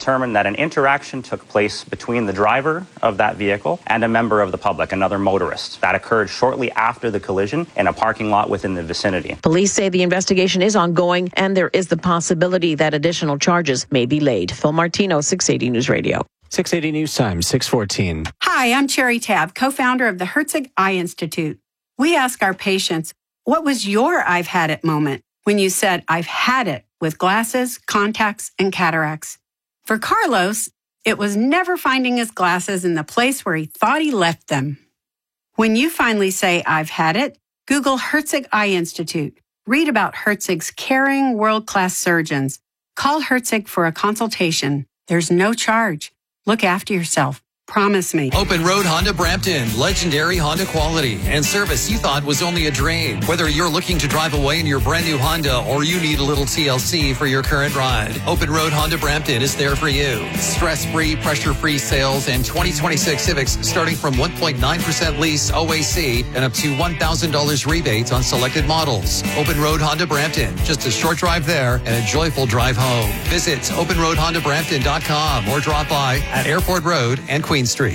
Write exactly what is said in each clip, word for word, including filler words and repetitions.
determined that an interaction took place between the driver of that vehicle and a member of the public, another motorist. That occurred shortly after the collision in a parking lot within the vicinity. Police say the investigation is ongoing and there is the possibility that additional charges may be laid. Phil Martino, six eighty News Radio. six eighty News Time, six fourteen. Hi, I'm Cherry Tab, co-founder of the Herzig Eye Institute. We ask our patients, what was your I've had it moment when you said, I've had it with glasses, contacts, and cataracts? For Carlos, it was never finding his glasses in the place where he thought he left them. When you finally say, I've had it, Google Herzig Eye Institute. Read about Herzig's caring, world-class surgeons. Call Herzig for a consultation. There's no charge. Look after yourself. Promise me. Open Road Honda Brampton. Legendary Honda quality and service you thought was only a drain. Whether you're looking to drive away in your brand new Honda or you need a little T L C for your current ride, Open Road Honda Brampton is there for you. Stress-free, pressure-free sales and twenty twenty-six Civics starting from one point nine percent lease O A C and up to one thousand dollars rebates on selected models. Open Road Honda Brampton. Just a short drive there and a joyful drive home. Visit open road honda brampton dot com or drop by at Airport Road and Queen Street.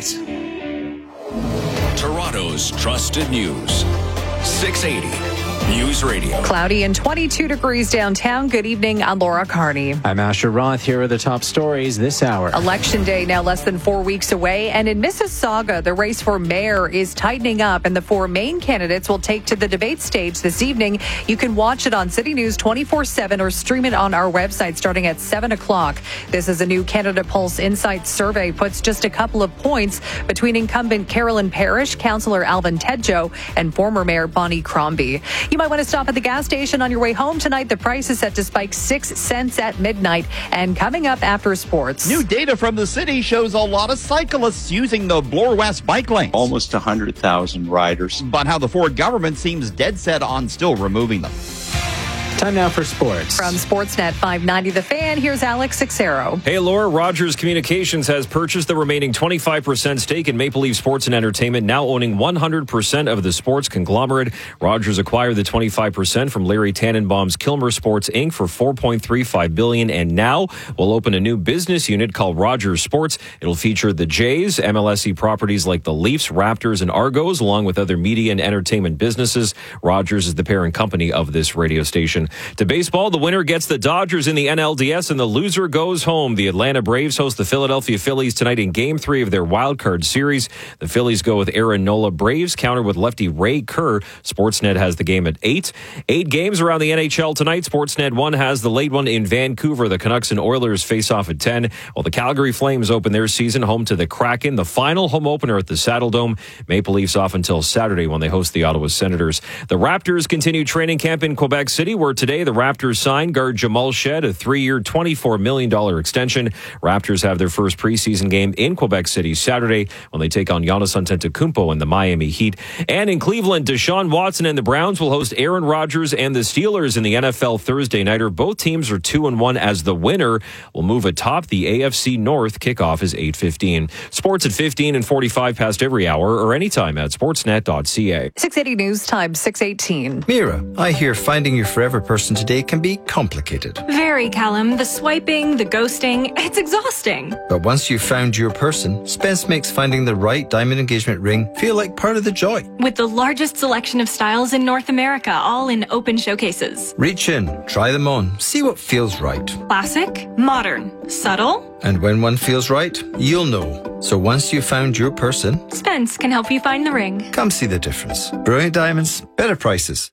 Toronto's trusted news. six eighty News Radio. Cloudy and twenty-two degrees downtown. Good evening. I'm Laura Carney. I'm Asher Roth. Here are the top stories this hour. Election day now less than four weeks away. And in Mississauga, the race for mayor is tightening up. And the four main candidates will take to the debate stage this evening. You can watch it on City News twenty-four seven or stream it on our website starting at seven o'clock. This is a new Canada Pulse Insight survey. Puts just a couple of points between incumbent Carolyn Parrish, Councillor Alvin Tedjo, and former Mayor Bonnie Crombie. You might want to stop at the gas station on your way home tonight. The price is set to spike six cents at midnight. And coming up after sports. New data from the city shows a lot of cyclists using the Bloor West bike lanes. Almost one hundred thousand riders. But how the Ford government seems dead set on still removing them. Time now for sports. From Sportsnet five ninety The Fan, here's Alex Sixero. Hey, Laura. Rogers Communications has purchased the remaining twenty-five percent stake in Maple Leaf Sports and Entertainment, now owning one hundred percent of the sports conglomerate. Rogers acquired the twenty-five percent from Larry Tannenbaum's Kilmer Sports, Incorporated for four point three five billion dollars and now will open a new business unit called Rogers Sports. It'll feature the Jays, M L S E properties like the Leafs, Raptors, and Argos, along with other media and entertainment businesses. Rogers is the parent company of this radio station. To baseball, the winner gets the Dodgers in the N L D S and the loser goes home. The Atlanta Braves host the Philadelphia Phillies tonight in Game three of their wild card series. The Phillies go with Aaron Nola. Braves counter with lefty Ray Kerr. Sportsnet has the game at eight. Eight games around the N H L tonight. Sportsnet one has the late one in Vancouver. The Canucks and Oilers face off at ten. While the Calgary Flames open their season home to the Kraken. The final home opener at the Saddle Dome. Maple Leafs off until Saturday when they host the Ottawa Senators. The Raptors continue training camp in Quebec City, where today the Raptors signed guard Jamal Shed a three-year, twenty-four million dollars extension. Raptors have their first preseason game in Quebec City Saturday when they take on Giannis Antetokounmpo and the Miami Heat. And in Cleveland, Deshaun Watson and the Browns will host Aaron Rodgers and the Steelers in the N F L Thursday nighter. Both teams are two and one as the winner will move atop the A F C North. Kickoff is eight fifteen. Sports at fifteen and forty-five past every hour or anytime at sportsnet dot c a. six eighty News Time, six eighteen. Mira, I hear finding your forever person today can be complicated. Very, Callum. The swiping, the ghosting, it's exhausting. But once you've found your person, Spence makes finding the right diamond engagement ring feel like part of the joy. With the largest selection of styles in North America, all in open showcases. Reach in, try them on, see what feels right. Classic, modern, subtle. And when one feels right, you'll know. So once you've found your person, Spence can help you find the ring. Come see the difference. Brilliant diamonds, better prices.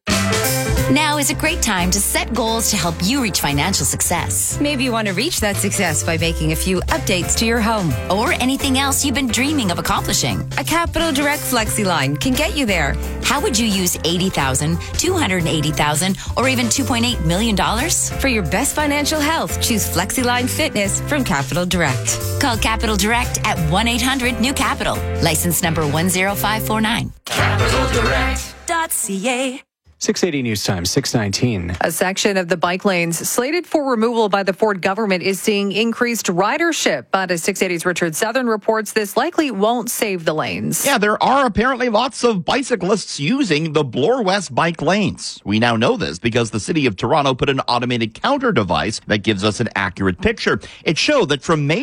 Now is a great time to set goals to help you reach financial success. Maybe you want to reach that success by making a few updates to your home. Or anything else you've been dreaming of accomplishing. A Capital Direct Flexi line can get you there. How would you use eighty thousand dollars, two hundred eighty thousand dollars, or even two point eight million dollars? For your best financial health, choose FlexiLine Fitness from Capital Direct. Call Capital Direct at one eight hundred new capital. License number one zero five four nine. capital direct dot c a. six eighty News Time, six nineteen. A section of the bike lanes slated for removal by the Ford government is seeing increased ridership. But as six eighty's Richard Southern reports, this likely won't save the lanes. Yeah, there are apparently lots of bicyclists using the Bloor West bike lanes. We now know this because the City of Toronto put an automated counter device that gives us an accurate picture. It showed that from May